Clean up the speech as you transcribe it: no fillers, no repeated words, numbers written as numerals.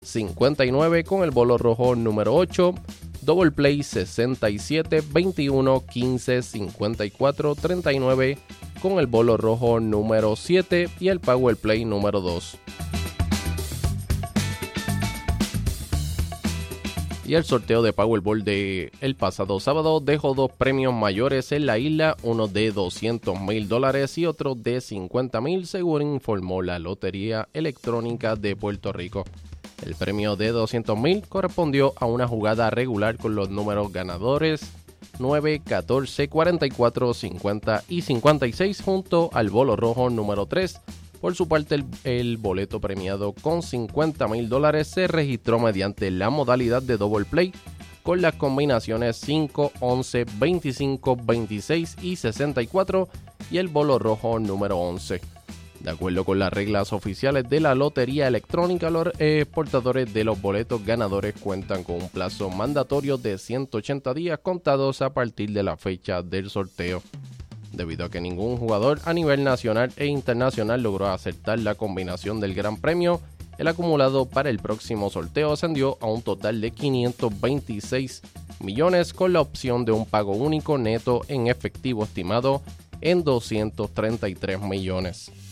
59 con el bolo rojo número 8, Double Play 67, 21, 15, 54, 39 con el bolo rojo número 7 y el Power Play número 2. Y el sorteo de Powerball de el pasado sábado dejó 2 premios mayores en la isla, uno de $200,000 y otro de $50,000, según informó la Lotería Electrónica de Puerto Rico. El premio de $200,000 correspondió a una jugada regular con los números ganadores 9, 14, 44, 50 y 56 junto al bolo rojo número 3. Por su parte, el boleto premiado con $50,000 se registró mediante la modalidad de Double Play con las combinaciones 5, 11, 25, 26 y 64 y el bolo rojo número 11. De acuerdo con las reglas oficiales de la Lotería Electrónica, los portadores de los boletos ganadores cuentan con un plazo mandatorio de 180 días contados a partir de la fecha del sorteo. Debido a que ningún jugador a nivel nacional e internacional logró acertar la combinación del gran premio, el acumulado para el próximo sorteo ascendió a un total de 526 millones con la opción de un pago único neto en efectivo estimado en 233 millones.